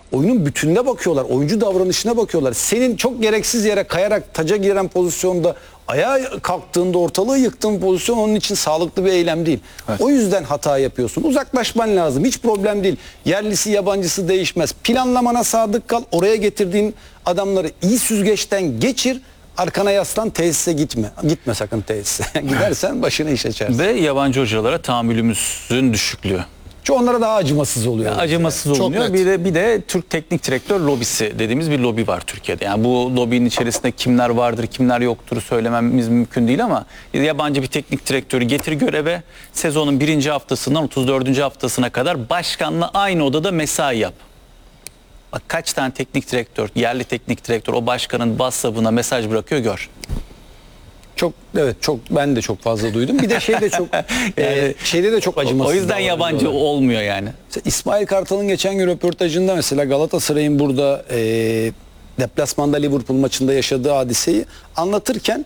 oyunun bütününe bakıyorlar. Oyuncu davranışına bakıyorlar. Senin çok gereksiz yere kayarak taca giren pozisyonda ayağa kalktığında ortalığı yıktığın pozisyon onun için sağlıklı bir eylem değil. Evet. O yüzden hata yapıyorsun. Uzaklaşman lazım. Hiç problem değil. Yerlisi yabancısı değişmez. Planlamana sadık kal. Oraya getirdiğin adamları iyi süzgeçten geçir. Arkana yaslan, tesise gitme. Gitme sakın tesise. Gidersen başına iş açarsın. Ve yabancı hocalara tahammülümüzün düşüklüğü. Onlara daha acımasız oluyor. Acımasız Çok oluyor. net. Bir de Türk teknik direktör lobisi dediğimiz bir lobi var Türkiye'de. Yani bu lobinin içerisinde kimler vardır, kimler yoktur söylememiz mümkün değil ama yabancı bir teknik direktörü getir göreve, sezonun 1. haftasından 34. haftasına kadar başkanla aynı odada mesai yap. Bak kaç tane teknik direktör, yerli teknik direktör o başkanın WhatsApp'ına mesaj bırakıyor gör. Çok ben de çok fazla duydum. Bir de şey de çok şeyde de çok acımasız. O yüzden yabancı olmuyor yani. İsmail Kartal'ın geçen gün röportajında mesela Galatasaray'ın burada deplasmanda Liverpool maçında yaşadığı hadiseyi anlatırken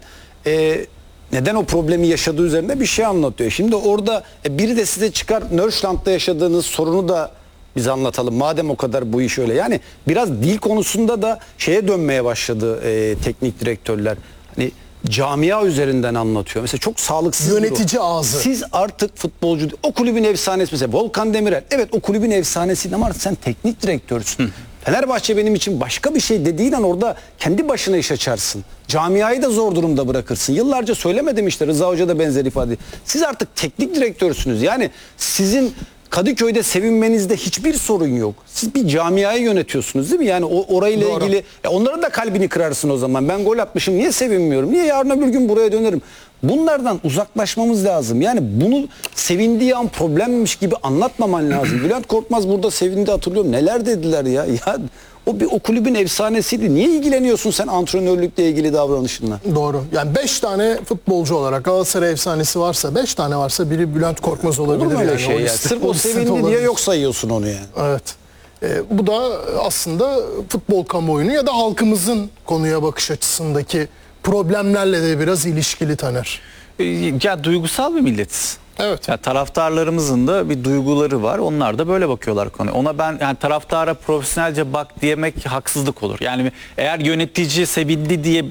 neden o problemi yaşadığı üzerinde bir şey anlatıyor. Şimdi orada biri de size çıkar Nörşland'da yaşadığınız sorunu da biz anlatalım. Madem o kadar bu iş öyle. Yani biraz dil konusunda da şeye dönmeye başladı teknik direktörler. Hani camia üzerinden anlatıyor. Mesela çok sağlıksız Yönetici ağzı. Siz artık futbolcu, o kulübün efsanesi mesela Volkan Demirel. Evet o kulübün efsanesi ama artık sen teknik direktörsün. Fenerbahçe benim için başka bir şey dediğin an orada kendi başına iş açarsın. Camiayı da zor durumda bırakırsın. Yıllarca söylemedim işte, Rıza Hoca da benzer ifade. Siz artık teknik direktörsünüz. Yani sizin Kadıköy'de sevinmenizde hiçbir sorun yok. Siz bir camiayı yönetiyorsunuz değil mi? Yani orayla Doğru. ilgili onların da kalbini kırarsın o zaman. Ben gol atmışım, niye sevinmiyorum? Niye yarın öbür gün buraya dönerim? Bunlardan uzaklaşmamız lazım. Yani bunu sevindiği an problemmiş gibi anlatmaman lazım. Bülent Korkmaz burada sevindi, hatırlıyorum. Neler dediler ya? Ya o kulübün efsanesiydi. Niye ilgileniyorsun sen antrenörlükle ilgili davranışınla? Doğru. Yani 5 tane futbolcu olarak Galatasaray efsanesi varsa, 5 tane varsa biri Bülent Korkmaz olabilir. Olur mu öyle yani. şey ya? Sırf o sevindi diye olabilir. yok sayıyorsun onu yani. Evet. Bu da aslında futbol kamuoyunu ya da halkımızın konuya bakış açısındaki problemlerle de biraz ilişkili, Taner. Ya duygusal bir milletiz. Evet. Ya taraftarlarımızın da bir duyguları var. Onlar da böyle bakıyorlar konuya. Ona ben yani taraftara profesyonelce bak diyemek haksızlık olur. Yani eğer yönetici sevindi diye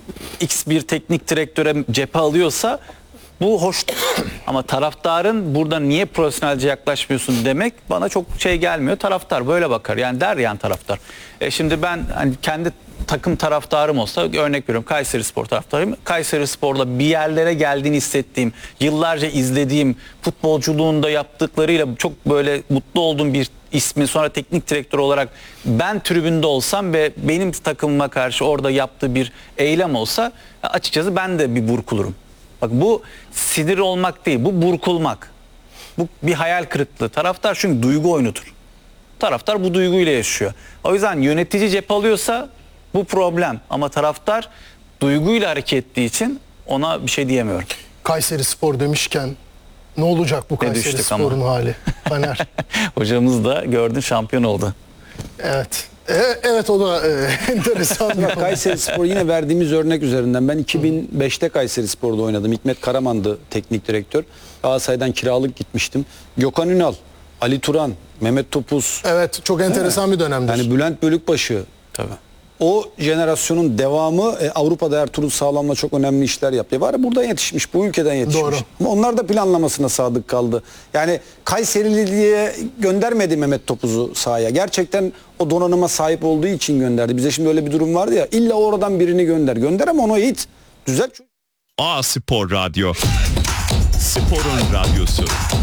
X bir teknik direktöre cephe alıyorsa bu hoş. Ama taraftarın burada niye profesyonelce yaklaşmıyorsun demek bana çok şey gelmiyor. Taraftar böyle bakar. Yani der yani taraftar. Şimdi ben hani kendi takım taraftarım olsa, örnek veriyorum, Kayserispor taraftarıyım. Kayserispor'la bir yerlere geldiğini hissettiğim, yıllarca izlediğim, futbolculuğunda yaptıklarıyla çok böyle mutlu olduğum bir ismi sonra teknik direktör olarak ben tribünde olsam ve benim takımıma karşı orada yaptığı bir eylem olsa açıkçası ben de bir burkulurum. Bak bu sinir olmak değil, bu burkulmak. Bu bir hayal kırıklığı. Taraftar çünkü duygu oyunudur. Taraftar bu duyguyla yaşıyor. O yüzden yönetici cep alıyorsa bu problem. Ama taraftar duyguyla hareket ettiği için ona bir şey diyemiyorum. Kayserispor demişken ne olacak bu Kayserispor'un hali, Taner? Hocamız da gördün şampiyon oldu. Evet. Evet, o da enteresan bir konu. Kayserispor yine verdiğimiz örnek üzerinden ben 2005'te Kayserispor'da oynadım. Hikmet Karaman'dı teknik direktör. Galatasaray'dan kiralık gitmiştim. Gökhan Ünal, Ali Turan, Mehmet Topuz. Evet, çok enteresan bir dönemdir. Yani Bülent Bölükbaşı. Tabii. O jenerasyonun devamı Avrupa'da Ertuğrul Sağlam'la çok önemli işler yaptı. Var buradan yetişmiş, bu ülkeden yetişmiş. Doğru. Ama onlar da planlamasına sadık kaldı. Yani Kayserili diye göndermedi Mehmet Topuz'u sahaya. Gerçekten o donanıma sahip olduğu için gönderdi. Bize şimdi öyle bir durum vardı ya. İlla oradan birini gönder. Gönder ama onu eğit. Düzelt. A Spor Radyo. Sporun radyosu.